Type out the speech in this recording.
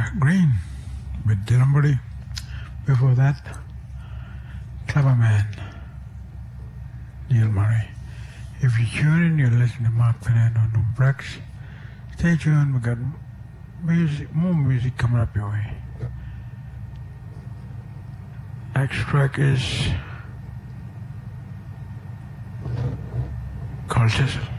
Green with Dylan Buddy. Before that, Clever Man, Neil Murray. If you tune in, you're listening to Mark Fernando on Brex. Stay tuned, we got music, more music coming up your way. Next track is called Sizzle.